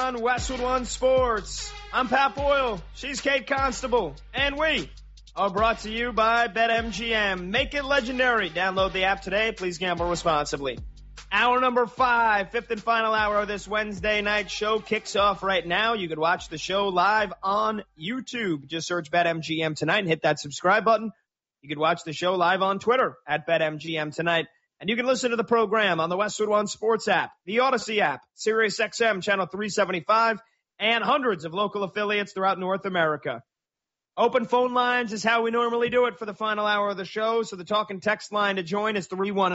on Westwood One Sports. I'm Pat Boyle. She's Kate Constable. And we are brought to you by BetMGM. Make it legendary. Download the app today. Please gamble responsibly. Hour number 5, fifth and final hour of this Wednesday night show kicks off right now. You can watch the show live on YouTube. Just search BetMGM tonight and hit that subscribe button. You can watch the show live on Twitter at BetMGM tonight. And you can listen to the program on the Westwood One Sports app, the Odyssey app, SiriusXM Channel 375, and hundreds of local affiliates throughout North America. Open phone lines is how we normally do it for the final hour of the show. So the talk and text line to join is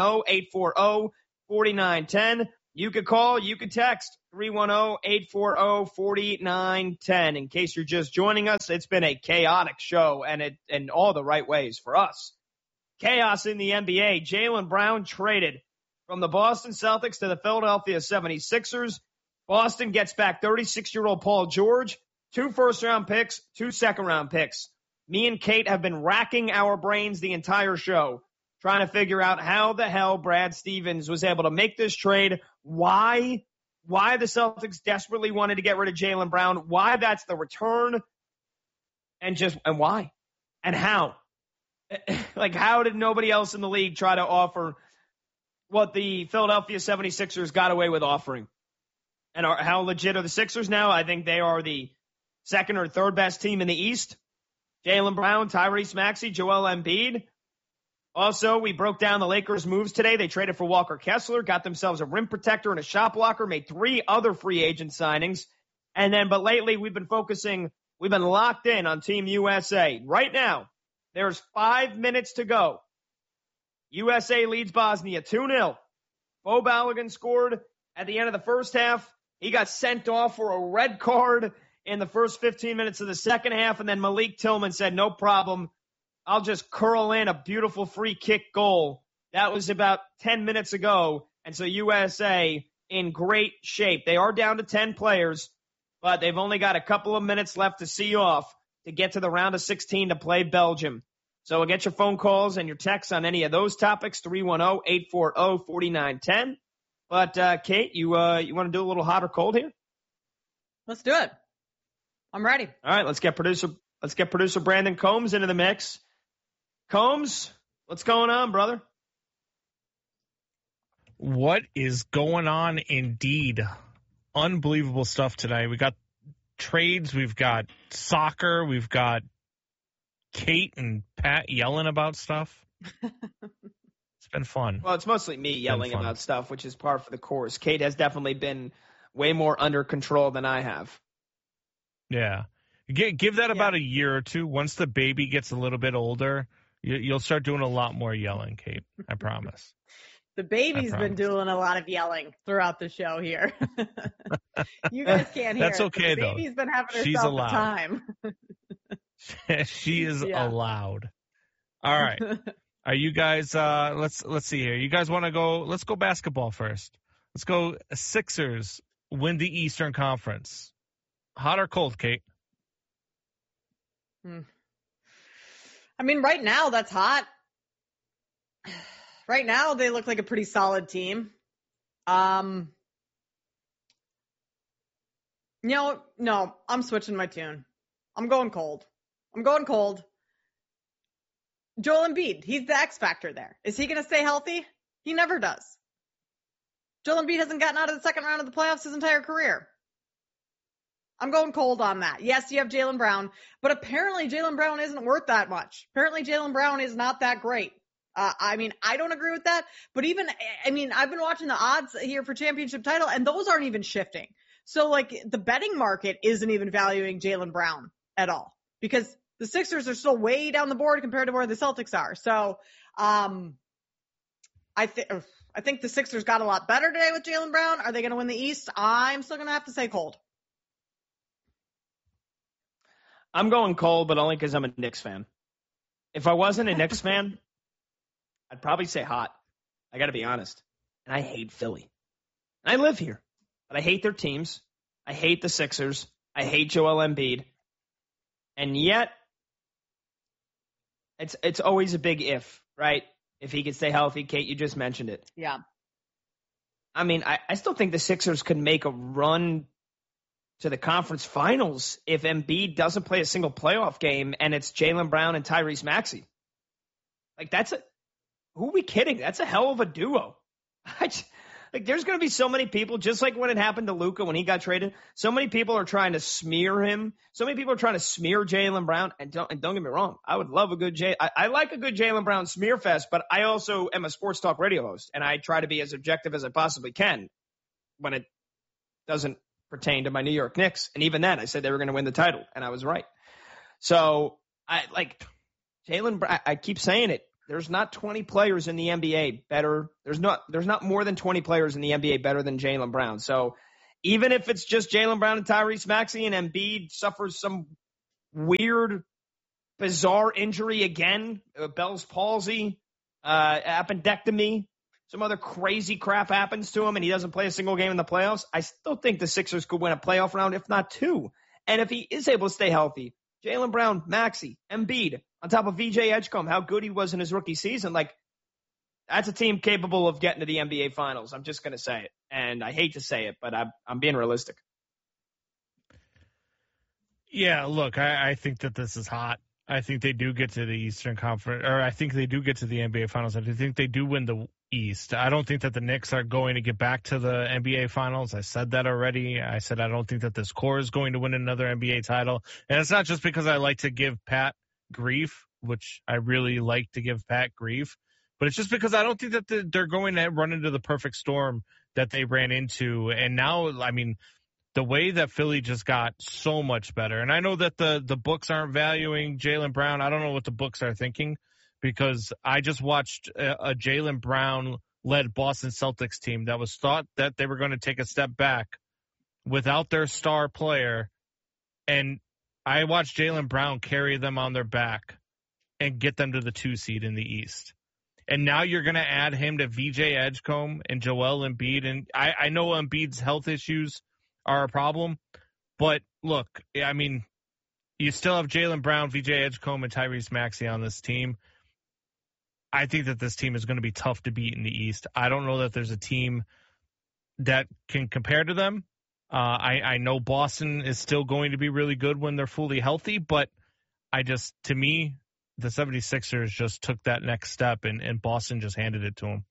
310-840-4910. You could call, you could text 310-840-4910. In case you're just joining us, it's been a chaotic show and in all the right ways for us. Chaos in the NBA. Jaylen Brown traded from the Boston Celtics to the Philadelphia 76ers. Boston gets back 36-year-old Paul George, 2 first-round picks, 2 second-round picks. Me and Kate have been racking our brains the entire show, trying to figure out how the hell Brad Stevens was able to make this trade, why the Celtics desperately wanted to get rid of Jaylen Brown, why that's the return, and why, and how. Like, how did nobody else in the league try to offer what the Philadelphia 76ers got away with offering? And how legit are the Sixers now? I think they are the second or third best team in the East. Jaylen Brown, Tyrese Maxey, Joel Embiid. Also, we broke down the Lakers' moves today. They traded for Walker Kessler, got themselves a rim protector and a shot blocker, made 3 other free agent signings. But lately we've been locked in on Team USA. Right now, there's 5 minutes to go. USA leads Bosnia 2-0. Bo Balogun scored at the end of the first half. He got sent off for a red card in the first 15 minutes of the second half, and then Malik Tillman said, no problem, I'll just curl in a beautiful free kick goal. That was about 10 minutes ago, and so USA in great shape. They are down to 10 players, but they've only got a couple of minutes left to see off to get to the round of 16 to play Belgium. So we'll get your phone calls and your texts on any of those topics, 310-840-4910. But, Kate, you want to do a little hot or cold here? Let's do it. I'm ready. All right, let's get producer Brandon Combs into the mix. Combs, what's going on, brother? What is going on indeed? Unbelievable stuff today. We got trades, we've got soccer, we've got Kate and Pat yelling about stuff. It's been fun. Well, it's mostly me yelling about stuff, which is par for the course. Kate has definitely been way more under control than I have. Yeah. Give that about a year or two. Once the baby gets a little bit older, you'll start doing a lot more yelling, Kate. I promise. The baby's been doing a lot of yelling throughout the show here. You guys can't hear That's okay, though. The baby's been having She's herself allowed. a time. She is allowed. All right. Are you guys, let's see here. You guys want to go, let's go basketball first. Let's go Sixers win the Eastern Conference. Hot or cold, Kate? I mean, right now that's hot. Right now they look like a pretty solid team. No, I'm switching my tune. I'm going cold. Joel Embiid, he's the X factor there. Is he going to stay healthy? He never does. Joel Embiid hasn't gotten out of the second round of the playoffs his entire career. I'm going cold on that. Yes, you have Jaylen Brown, but apparently Jaylen Brown isn't worth that much. Apparently Jaylen Brown is not that great. I don't agree with that, but I've been watching the odds here for championship title, and those aren't even shifting. So, the betting market isn't even valuing Jaylen Brown at all because the Sixers are still way down the board compared to where the Celtics are. So, I think the Sixers got a lot better today with Jaylen Brown. Are they going to win the East? I'm still going to have to say cold. I'm going cold, but only because I'm a Knicks fan. If I wasn't a Knicks fan, I'd probably say hot. I got to be honest. And I hate Philly. And I live here. But I hate their teams. I hate the Sixers. I hate Joel Embiid. And yet, it's always a big if, right? If he could stay healthy. Kate, you just mentioned it. Yeah. I mean, I still think the Sixers could make a run to the conference finals if Embiid doesn't play a single playoff game and it's Jaylen Brown and Tyrese Maxey. Like, who are we kidding? That's a hell of a duo. There's going to be so many people, just like when it happened to Luka when he got traded. So many people are trying to smear him. So many people are trying to smear Jaylen Brown. And don't get me wrong, I would love a good I like a good Jaylen Brown smear fest, but I also am a sports talk radio host, and I try to be as objective as I possibly can when it doesn't pertain to my New York Knicks. And even then, I said they were going to win the title, and I was right. So Jaylen Brown. I keep saying it. There's not 20 players in the NBA better. There's not more than 20 players in the NBA better than Jaylen Brown. So even if it's just Jaylen Brown and Tyrese Maxey and Embiid suffers some weird, bizarre injury again, Bell's palsy, appendectomy, some other crazy crap happens to him and he doesn't play a single game in the playoffs, I still think the Sixers could win a playoff round, if not two. And if he is able to stay healthy, Jaylen Brown, Maxey, Embiid, on top of VJ Edgecombe, how good he was in his rookie season, that's a team capable of getting to the NBA Finals. I'm just going to say it. And I hate to say it, but I'm being realistic. Yeah, look, I think that this is hot. I think they do get to the Eastern Conference, or I think they do get to the NBA Finals. I think they do win the East. I don't think that the Knicks are going to get back to the NBA Finals. I said that already. I said I don't think that this core is going to win another NBA title. And it's not just because I like to give Pat grief, which I really like to give Pat grief, but it's just because I don't think that they're going to run into the perfect storm that they ran into. And now, I mean, the way that Philly just got so much better. And I know that the books aren't valuing Jaylen Brown. I don't know what the books are thinking, because I just watched a Jaylen Brown-led Boston Celtics team that was thought that they were going to take a step back without their star player. And I watched Jaylen Brown carry them on their back and get them to the 2 seed in the East. And now you're going to add him to VJ Edgecombe and Joel Embiid. And I know Embiid's health issues are a problem, but look, I mean, you still have Jaylen Brown, VJ Edgecombe, and Tyrese Maxey on this team. I think that this team is going to be tough to beat in the East. I don't know that there's a team that can compare to them. I know Boston is still going to be really good when they're fully healthy, but to me, the 76ers just took that next step, and Boston just handed it to them.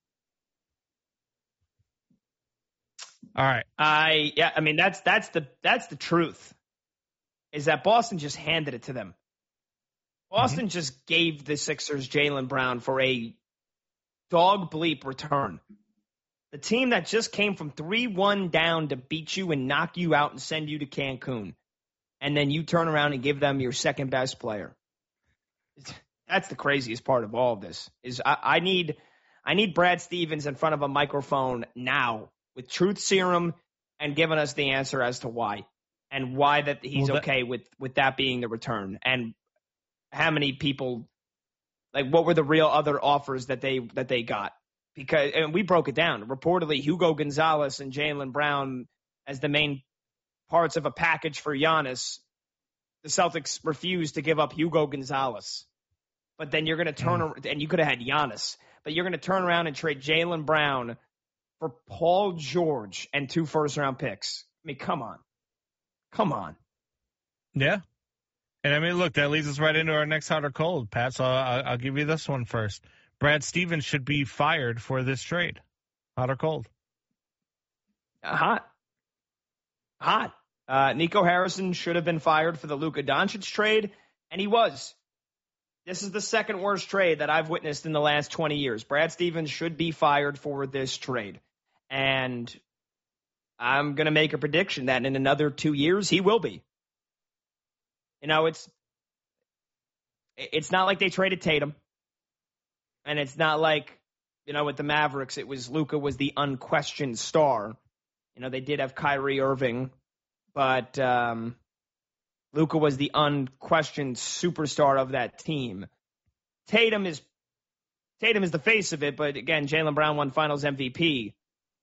All right. I mean, that's the truth, is that Boston just handed it to them. Boston just gave the Sixers Jaylen Brown for a dog bleep return. The team that just came from 3-1 down to beat you and knock you out and send you to Cancun. And then you turn around and give them your second best player. That's the craziest part of all of this. Is I need Brad Stevens in front of a microphone now with truth serum and giving us the answer as to why. And why that he's okay with that being the return. And how many people, what were the real other offers that they got? Because, and we broke it down. Reportedly, Hugo Gonzalez and Jaylen Brown as the main parts of a package for Giannis. The Celtics refused to give up Hugo Gonzalez. But then you're going to turn around, and you could have had Giannis, but you're going to turn around and trade Jaylen Brown for Paul George and 2 first-round picks. I mean, come on. Yeah. And I mean, look, that leads us right into our next hot or cold, Pat. So I'll give you this one first. Brad Stevens should be fired for this trade. Hot or cold? Hot. Nico Harrison should have been fired for the Luka Doncic trade, and he was. This is the second worst trade that I've witnessed in the last 20 years. Brad Stevens should be fired for this trade. And I'm going to make a prediction that in another 2 years, he will be. You know, it's not like they traded Tatum. And it's not like, with the Mavericks, it was Luka was the unquestioned star. They did have Kyrie Irving, but Luka was the unquestioned superstar of that team. Tatum is the face of it, but again, Jaylen Brown won Finals MVP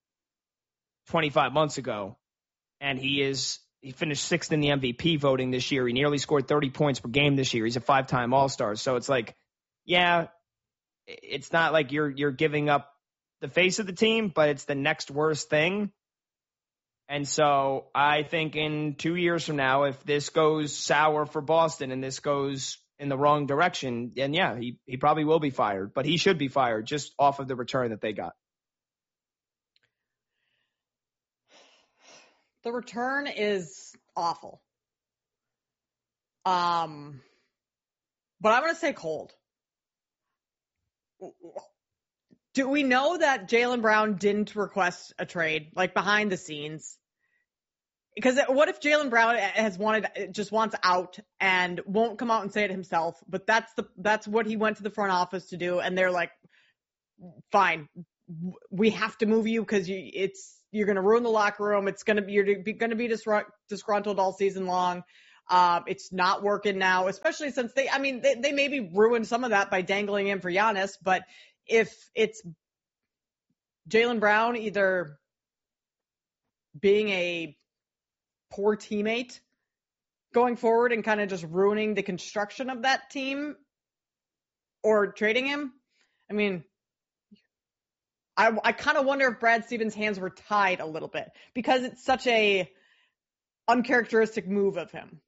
25 months ago, and he finished 6th in the MVP voting this year. He nearly scored 30 points per game this year. He's a 5-time All-Star. So it's like, yeah, it's not like you're giving up the face of the team, but it's the next worst thing. And so I think in 2 years from now, if this goes sour for Boston and this goes in the wrong direction, then yeah, he probably will be fired. But he should be fired just off of the return that they got. The return is awful. But I'm going to say cold. Do we know that Jaylen Brown didn't request a trade, like behind the scenes? Because what if Jaylen Brown just wants out and won't come out and say it himself, but that's what he went to the front office to do, and they're like, fine, we have to move you because you're going to ruin the locker room. You're going to be disgruntled all season long. It's not working now, especially since they maybe ruined some of that by dangling him for Giannis, but if it's Jaylen Brown either being a poor teammate going forward and kind of just ruining the construction of that team or trading him, I mean, I kind of wonder if Brad Stevens' hands were tied a little bit because it's such a uncharacteristic move of him.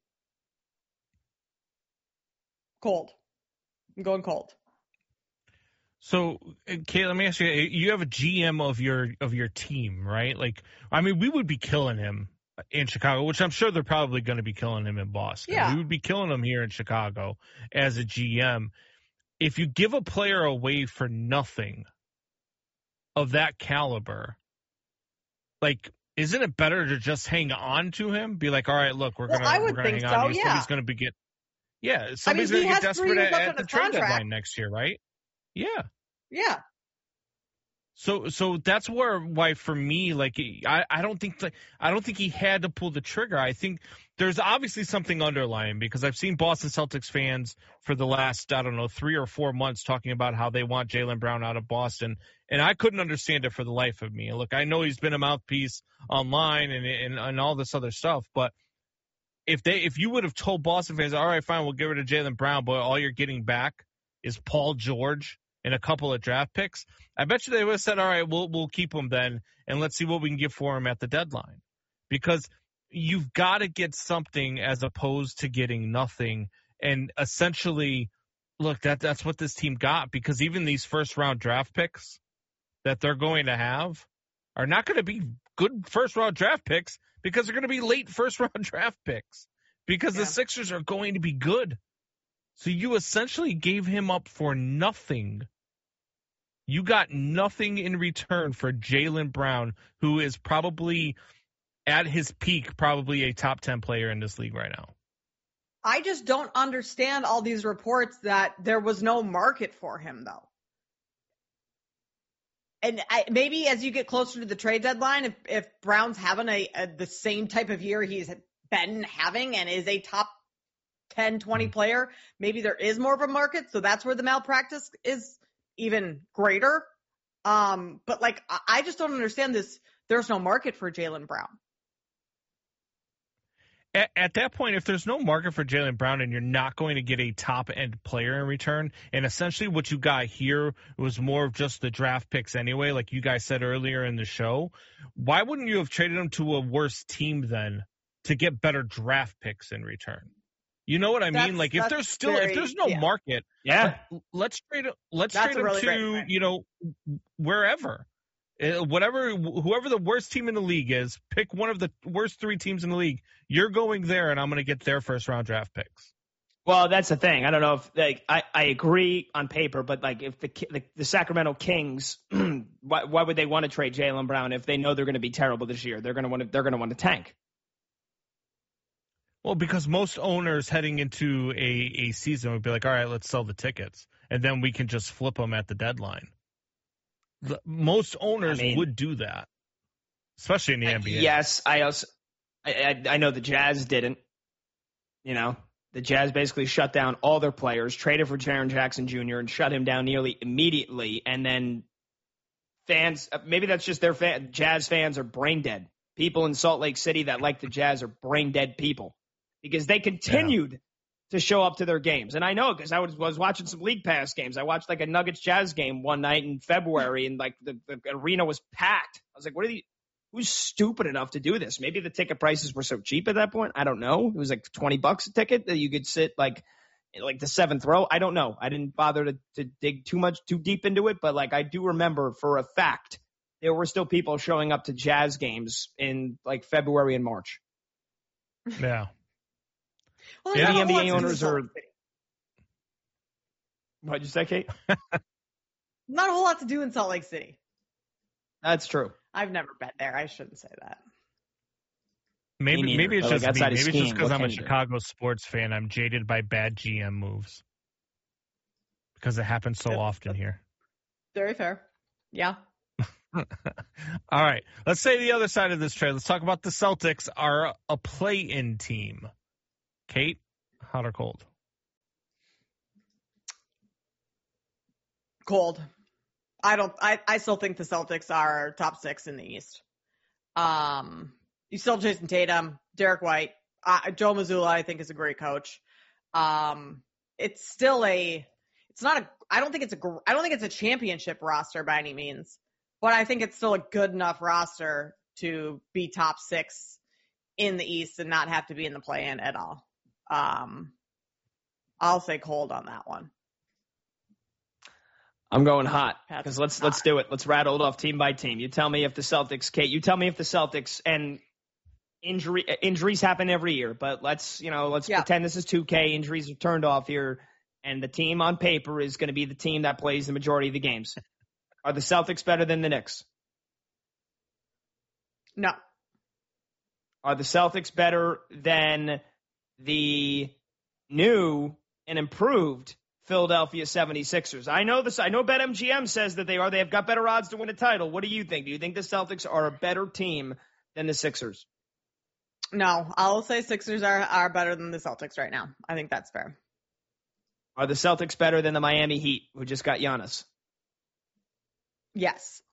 Cold. I'm going cold. So, Kate, let me ask you, you have a GM of your team, right? Like, I mean, we would be killing him in Chicago, which I'm sure they're probably going to be killing him in Boston. Yeah. We would be killing him here in Chicago as a GM. If you give a player away for nothing of that caliber, like, isn't it better to just hang on to him? Be like, all right, look, we're gonna hang on to you. Somebody's going to get, somebody's going to get desperate at the trade deadline next year, right? Yeah. Yeah. So that's why for me, like, I don't think he had to pull the trigger. I think there's obviously something underlying because I've seen Boston Celtics fans for the last, 3 or 4 months talking about how they want Jaylen Brown out of Boston. And I couldn't understand it for the life of me. Look, I know he's been a mouthpiece online and all this other stuff, but if you would have told Boston fans, all right, fine, we'll get rid of Jaylen Brown, but all you're getting back is Paul George and a couple of draft picks, I bet you they would have said, all right, we'll keep him then, and let's see what we can get for him at the deadline. Because you've got to get something as opposed to getting nothing. And essentially, look, that's what this team got, because even these first-round draft picks that they're going to have are not going to be good first-round draft picks because they're going to be late first-round draft picks because the Sixers are going to be good. So you essentially gave him up for nothing. You got nothing in return for Jaylen Brown, who is probably at his peak, probably a top 10 player in this league right now. I just don't understand all these reports that there was no market for him, though. And maybe as you get closer to the trade deadline, if Brown's having the same type of year he's been having and is a top 10, 20 player, maybe there is more of a market. So that's where the malpractice is even greater. But like, I just don't understand this. There's no market for Jaylen Brown. At that point, if there's no market for Jaylen Brown and you're not going to get a top-end player in return, and essentially what you got here was more of just the draft picks anyway, like you guys said earlier in the show, why wouldn't you have traded him to a worse team then to get better draft picks in return? You know what I mean? Like, if there's no market, let's trade him to, wherever. Whoever the worst team in the league is, pick one of the worst 3 teams in the league. You're going there, and I'm going to get their first-round draft picks. Well, that's the thing. I don't know if I agree on paper, but like if the Sacramento Kings, why would they want to trade Jaylen Brown if they know they're going to be terrible this year? They're going to want to tank. Well, because most owners heading into a season would be like, all right, let's sell the tickets, and then we can just flip them at the deadline. Most owners would do that, especially in the NBA. Yes, I know the Jazz didn't. The Jazz basically shut down all their players, traded for Jaren Jackson Jr., and shut him down nearly immediately. And then fans, maybe that's just their Jazz fans are brain dead. People in Salt Lake City that like the Jazz are brain dead people because they continued to show up to their games. And I know because I was watching some League Pass games. I watched like a Nuggets Jazz game one night in February, and like the arena was packed. I was like, what are these? who's stupid enough to do this? Maybe the ticket prices were so cheap at that point. I don't know. It was like $20 a ticket that you could sit like the seventh row. I don't know. I didn't bother to dig too deep into it, but like I do remember for a fact there were still people showing up to Jazz games in like February and March. Yeah. Well, The NBA owners are. What'd you say, Kate? Not a whole lot to do in Salt Lake City. That's true. I've never been there. I shouldn't say that. Maybe it's just me. Maybe it's just because I'm a Chicago do? sports fan. I'm jaded by bad GM moves because it happens so often here. Very fair. Yeah. All right. Let's say the other side of this trade. Let's talk about the Celtics are a play-in team. Kate, hot or cold? Cold. I still think the Celtics are top 6 in the East. You still have Jason Tatum, Derek White, Joe Mazzulla, I think is a great coach. It's still I don't think it's a championship roster by any means, but I think it's still a good enough roster to be top 6 in the East and not have to be in the play-in at all. I'll say cold on that one. I'm going hot because let's do it. Let's rattle it off team by team. You tell me if the Celtics, Kate. You tell me if the Celtics and injuries happen every year, but let's pretend this is 2K. Injuries are turned off here, and the team on paper is going to be the team that plays the majority of the games. Are the Celtics better than the Knicks? No. Are the Celtics better than the new and improved Philadelphia 76ers? I know this. I know BetMGM says that they are. They have got better odds to win a title. What do you think? Do you think the Celtics are a better team than the Sixers? No, I'll say Sixers are better than the Celtics right now. I think that's fair. Are the Celtics better than the Miami Heat, who just got Giannis? Yes.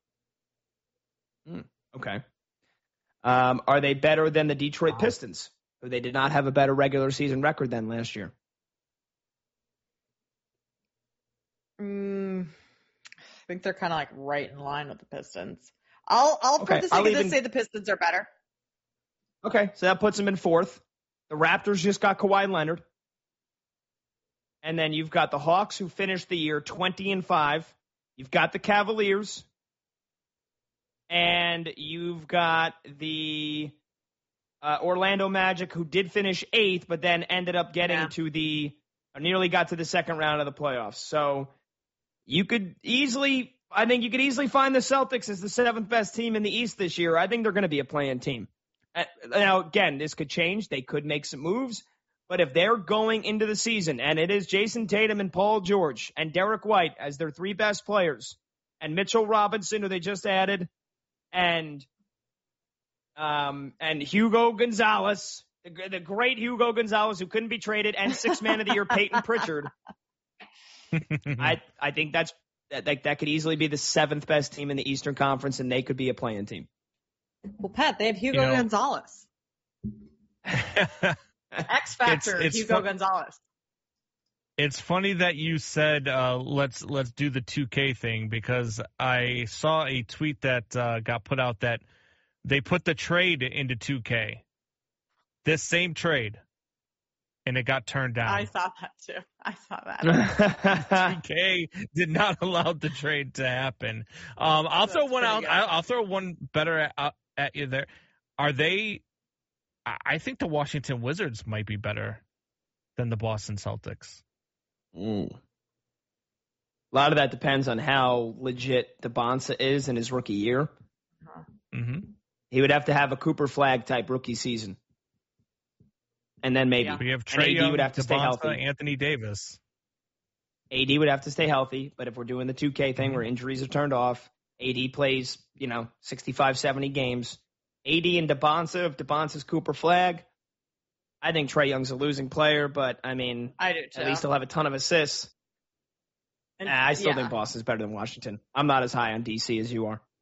Okay. Are they better than the Detroit Pistons, who they did not have a better regular season record than last year? I think they're kind of like right in line with the Pistons. I'll for the sake of this say the Pistons are better. Okay, so that puts them in 4th. The Raptors just got Kawhi Leonard. And then you've got the Hawks, who finished the year 20-5. You've got the Cavaliers. And you've got the Orlando Magic, who did finish 8th, but then ended up getting nearly got to the second round of the playoffs. So you could easily find the Celtics as the 7th best team in the East this year. I think they're going to be a play-in team. Now, again, this could change. They could make some moves. But if they're going into the season, and it is Jason Tatum and Paul George and Derek White as their 3 best players, and Mitchell Robinson, who they just added, and Hugo Gonzalez, the great Hugo Gonzalez, who couldn't be traded, and 6th man of the year Peyton Pritchard, I think that could easily be the 7th best team in the Eastern Conference, and they could be a play-in team. Well, Pat, they have Hugo Gonzalez. X Factor, Hugo Gonzalez. It's funny that you said let's do the 2K thing, because I saw a tweet that got put out that they put the trade into 2K. This same trade. And it got turned down. I saw that too. I saw that. 2K did not allow the trade to happen. I'll throw one out. I'll throw one better at you there. Are they? I think the Washington Wizards might be better than the Boston Celtics. A lot of that depends on how legit DeBonsa is in his rookie year. Mm-hmm. He would have to have a Cooper Flag type rookie season. And then maybe. We have Trae Young, would have to stay healthy. Anthony Davis. AD would have to stay healthy, but if we're doing the 2K thing where injuries are turned off, AD plays, 65, 70 games. AD and DeBonsa, if DeBonsa's Cooper Flag, I think Trae Young's a losing player, but I do too. At least he'll have a ton of assists. I still think Boston's better than Washington. I'm not as high on DC as you are.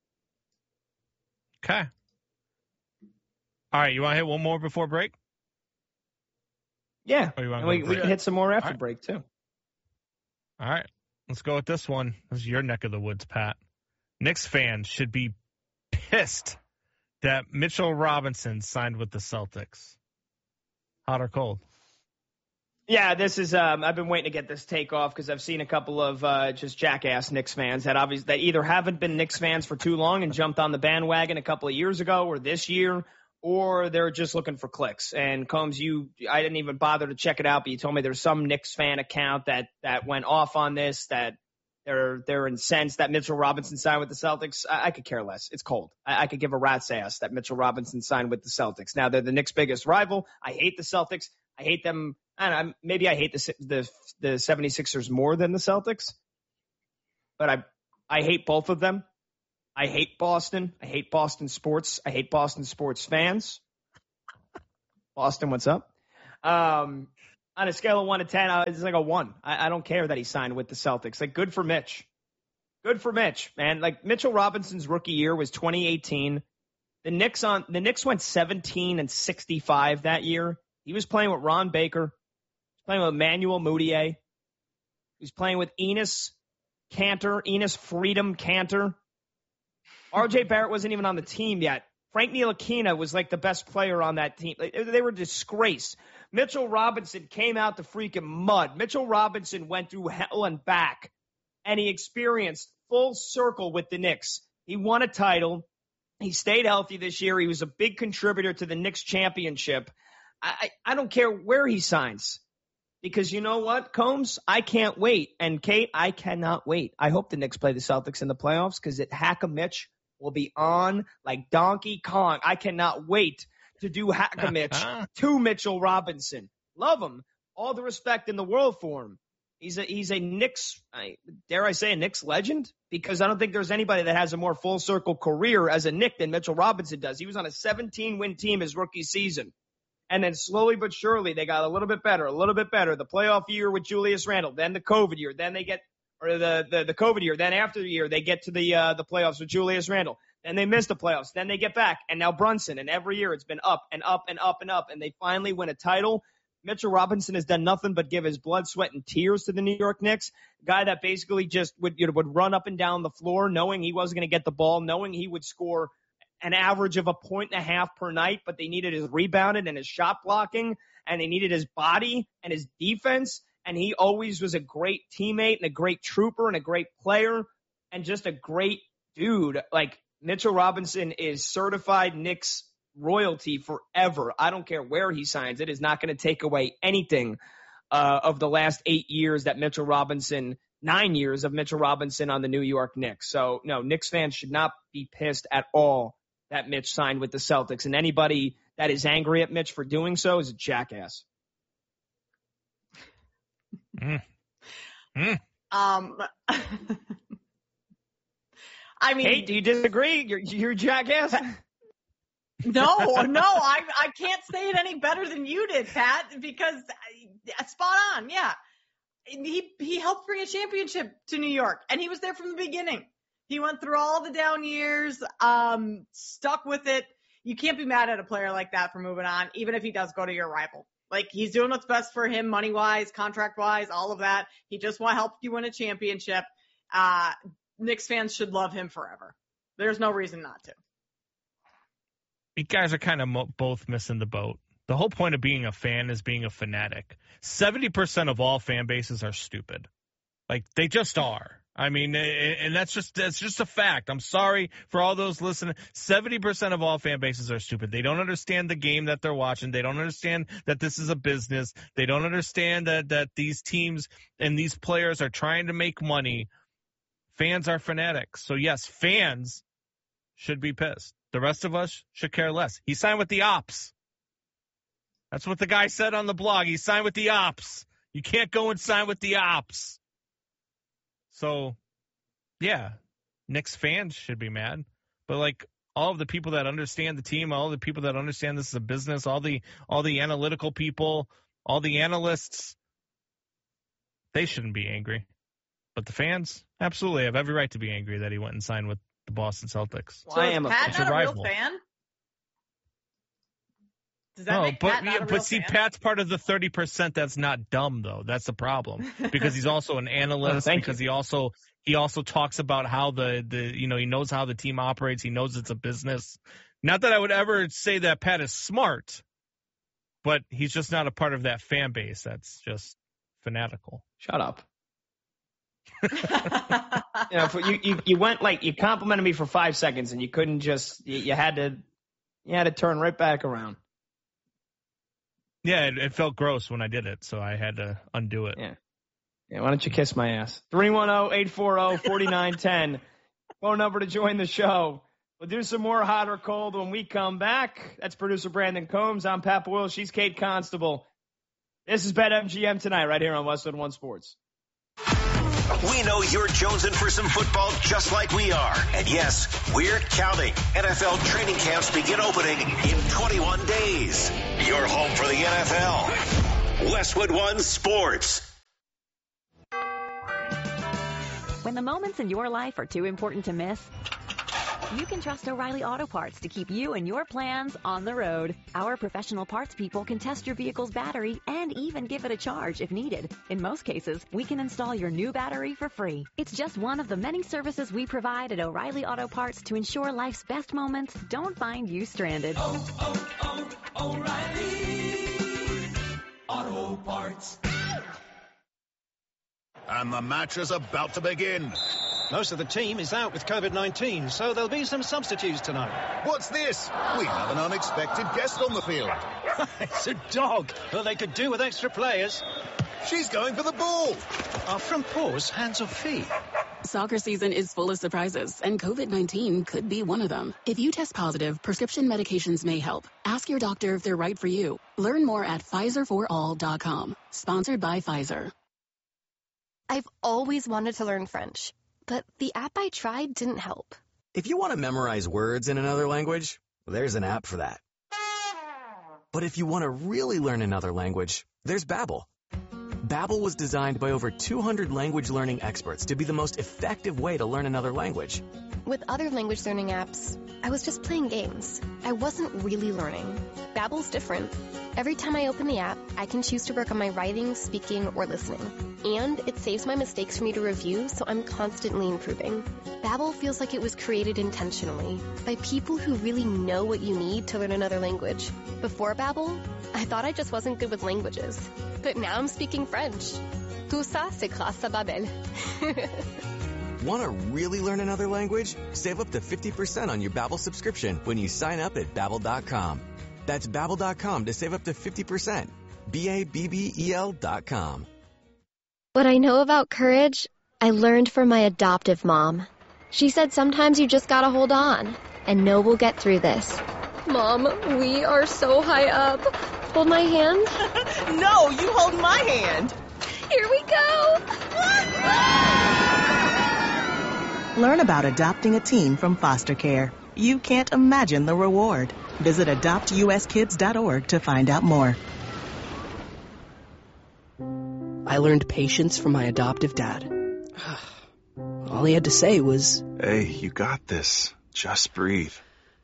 Okay. All right, you want to hit one more before break? Yeah, and we can hit some more after break, too. All right, let's go with this one. This is your neck of the woods, Pat. Knicks fans should be pissed that Mitchell Robinson signed with the Celtics. Hot or cold? Yeah, this is. I've been waiting to get this take off because I've seen a couple of just jackass Knicks fans that either haven't been Knicks fans for too long and jumped on the bandwagon a couple of years ago or this year, or they're just looking for clicks. And Combs, I didn't even bother to check it out, but you told me there's some Knicks fan account that went off on this, that they're incensed that Mitchell Robinson signed with the Celtics. I could care less. It's cold. I could give a rat's ass that Mitchell Robinson signed with the Celtics. Now, they're the Knicks' biggest rival. I hate the Celtics. I hate them. I don't know, maybe I hate the 76ers more than the Celtics, but I hate both of them. I hate Boston. I hate Boston sports. I hate Boston sports fans. Boston, what's up? On a scale of 1 to 10, it's like a 1. I don't care that he signed with the Celtics. Like, good for Mitch. Good for Mitch, man. Like, Mitchell Robinson's rookie year was 2018. The Knicks went 17-65 that year. He was playing with Ron Baker. He was playing with Emmanuel Mudiay. He was playing with Enes Freedom Cantor. RJ Barrett wasn't even on the team yet. Frank Ntilikina was like the best player on that team. They were a disgrace. Mitchell Robinson came out the freaking mud. Mitchell Robinson went through hell and back, and he experienced full circle with the Knicks. He won a title. He stayed healthy this year. He was a big contributor to the Knicks championship. I don't care where he signs, because you know what, Combs? I can't wait. And Kate, I cannot wait. I hope the Knicks play the Celtics in the playoffs because Hack-a-Mitch will be on like Donkey Kong. I cannot wait to do Hack-a-Mitch to Mitchell Robinson. Love him. All the respect in the world for him. He's a Knicks, dare I say, a Knicks legend? Because I don't think there's anybody that has a more full circle career as a Knick than Mitchell Robinson does. He was on a 17-win team his rookie season. And then slowly but surely, they got a little bit better. The playoff year with Julius Randle, then the COVID year, then they get, or the COVID year, then after the year, they get to the playoffs with Julius Randle. Then they miss the playoffs. Then they get back. And now Brunson. And every year it's been up and up and up and up. And they finally win a title. Mitchell Robinson has done nothing but give his blood, sweat, and tears to the New York Knicks. A guy that basically just would run up and down the floor knowing he wasn't going to get the ball, knowing he would score an average of 1.5 points per night, but they needed his rebounding and his shot blocking, and they needed his body and his defense. And he always was a great teammate and a great trooper and a great player and just a great dude. Like, Mitchell Robinson is certified Knicks royalty forever. I don't care where he signs. It is not going to take away anything of the last 8 years that Mitchell Robinson, 9 years of Mitchell Robinson on the New York Knicks. So, no, Knicks fans should not be pissed at all that Mitch signed with the Celtics. And anybody that is angry at Mitch for doing so is a jackass. I mean, Hey, do you disagree? You're a jackass? No, I can't say it any better than you did, Pat, because spot on. Yeah. He helped bring a championship to New York, and he was there from the beginning. He went through all the down years, stuck with it. You can't be mad at a player like that for moving on, even if he does go to your rival. Like, he's doing what's best for him money-wise, contract-wise, all of that. He just want to help you win a championship. Knicks fans should love him forever. There's no reason not to. You guys are kind of both missing the boat. The whole point of being a fan is being a fanatic. 70% of all fan bases are stupid. Like, they just are. I mean, and that's just a fact. I'm sorry for all those listening. 70% of all fan bases are stupid. They don't understand the game that they're watching. They don't understand that this is a business. They don't understand that these teams and these players are trying to make money. Fans are fanatics. So, yes, fans should be pissed. The rest of us should care less. He signed with the Ops. That's what the guy said on the blog. He signed with the Ops. You can't go and sign with the Ops. So, yeah, Knicks fans should be mad. But, like, all of the people that understand the team, all the people that understand this is a business, all the analytical people, all the analysts, they shouldn't be angry. But the fans absolutely have every right to be angry that he went and signed with the Boston Celtics. So is Pat not a real fan? Does that make Pat not a real fan? Pat's part of the 30% that's not dumb, though. That's the problem, because he's also an analyst. Because he also talks about how the he knows how the team operates. He knows it's a business. Not that I would ever say that Pat is smart, but he's just not a part of that fan base that's just fanatical. Shut up. You went you complimented me for 5 seconds and you couldn't just, you had to turn right back around. Yeah, it felt gross when I did it, so I had to undo it. Yeah, why don't you kiss my ass? 310-840-4910. Phone number to join the show. We'll do some more hot or cold when we come back. That's producer Brandon Combs. I'm Pat Boyle. She's Kate Constable. This is BetMGM tonight right here on Westwood One Sports. We know you're jonesing for some football just like we are. And yes, we're counting. NFL training camps begin opening in 21 days. You're home for the NFL. Westwood One Sports. When the moments in your life are too important to miss, you can trust O'Reilly Auto Parts to keep you and your plans on the road. Our professional parts people can test your vehicle's battery and even give it a charge if needed. In most cases, we can install your new battery for free. It's just one of the many services we provide at O'Reilly Auto Parts to ensure life's best moments don't find you stranded. O'Reilly Auto Parts. And the match is about to begin. Most of the team is out with COVID-19, so there'll be some substitutes tonight. What's this? We have an unexpected guest on the field. It's a dog. Well, they could do with extra players. She's going for the ball. Are front paws hands or feet? Soccer season is full of surprises, and COVID-19 could be one of them. If you test positive, prescription medications may help. Ask your doctor if they're right for you. Learn more at PfizerForAll.com. Sponsored by Pfizer. I've always wanted to learn French, but the app I tried didn't help. If you want to memorize words in another language, there's an app for that. But if you want to really learn another language, there's Babbel. Babbel was designed by over 200 language learning experts to be the most effective way to learn another language. With other language learning apps, I was just playing games. I wasn't really learning. Babbel's different. Every time I open the app, I can choose to work on my writing, speaking, or listening. And it saves my mistakes for me to review, so I'm constantly improving. Babbel feels like it was created intentionally by people who really know what you need to learn another language. Before Babbel, I thought I just wasn't good with languages. But now I'm speaking French. Tout ça, c'est grâce à Babbel. Want to really learn another language? Save up to 50% on your Babbel subscription when you sign up at Babbel.com. That's Babbel.com to save up to 50%. Babbel.com. What I know about courage, I learned from my adoptive mom. She said sometimes you just gotta hold on and know we'll get through this. Mom, we are so high up. Hold my hand. No, you hold my hand. Here we go. Learn about adopting a teen from foster care. You can't imagine the reward. Visit adoptuskids.org to find out more. I learned patience from my adoptive dad. All he had to say was, "Hey, you got this. Just breathe."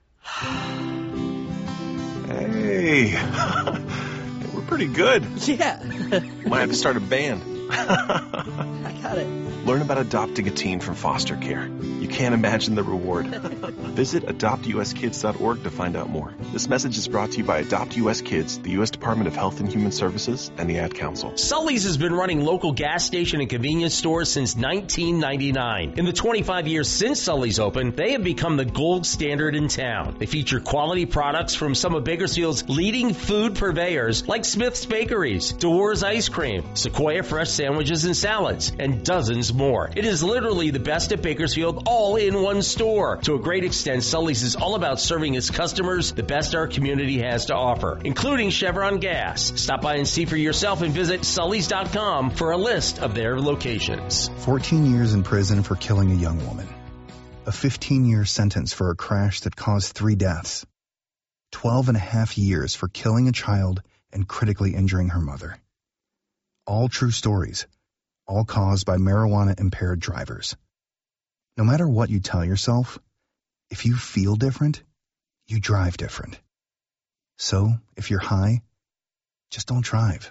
Hey, we're pretty good. Yeah. Might have to start a band. I got it. Learn about adopting a teen from foster care. You can't imagine the reward. Visit adoptuskids.org to find out more. This message is brought to you by Adopt US Kids, the U.S. Department of Health and Human Services, and the Ad Council. Sully's has been running local gas station and convenience stores since 1999. In the 25 years since Sully's opened, they have become the gold standard in town. They feature quality products from some of Bakersfield's leading food purveyors like Smith's Bakeries, Dewar's Ice Cream, Sequoia Fresh Sandwiches and Salads, and dozens more. It is literally the best at Bakersfield all in one store. To a great extent, Sully's is all about serving its customers the best our community has to offer, including Chevron Gas. Stop by and see for yourself and visit Sullys.com for a list of their locations. 14 years in prison for killing a young woman. A 15-year sentence for a crash that caused 3 deaths. 12 and a half years for killing a child and critically injuring her mother. All true stories. All caused by marijuana-impaired drivers. No matter what you tell yourself, if you feel different, you drive different. So, if you're high, just don't drive.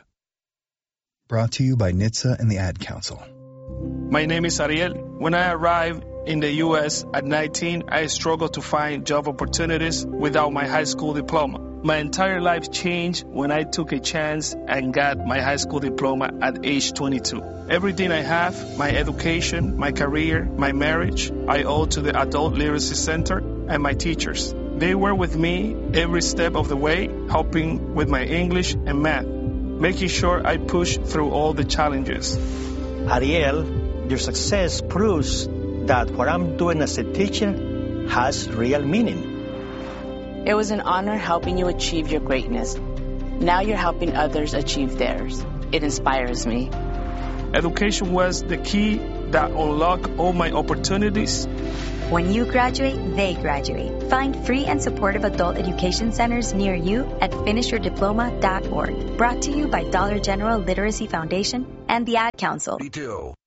Brought to you by NHTSA and the Ad Council. My name is Ariel. When I arrived in the U.S. at 19, I struggled to find job opportunities without my high school diploma. My entire life changed when I took a chance and got my high school diploma at age 22. Everything I have, my education, my career, my marriage, I owe to the Adult Literacy Center and my teachers. They were with me every step of the way, helping with my English and math, making sure I pushed through all the challenges. Ariel, your success proves that what I'm doing as a teacher has real meaning. It was an honor helping you achieve your greatness. Now you're helping others achieve theirs. It inspires me. Education was the key that unlocked all my opportunities. When you graduate, they graduate. Find free and supportive adult education centers near you at finishyourdiploma.org. Brought to you by Dollar General Literacy Foundation and the Ad Council.